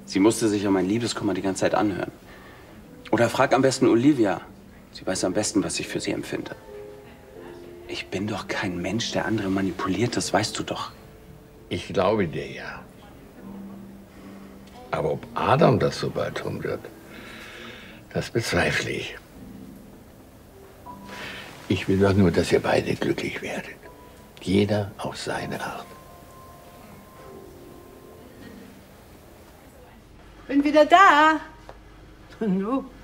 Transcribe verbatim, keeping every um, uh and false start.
Sie musste sich ja mein Liebeskummer die ganze Zeit anhören. Oder frag am besten Olivia. Sie weiß am besten, was ich für sie empfinde. Ich bin doch kein Mensch, der andere manipuliert, das weißt du doch. Ich glaube dir ja. Aber ob Adam das so bald tun wird, das bezweifle ich. Ich will doch nur, dass ihr beide glücklich werdet. Jeder auf seine Art. Bin wieder da. Nu.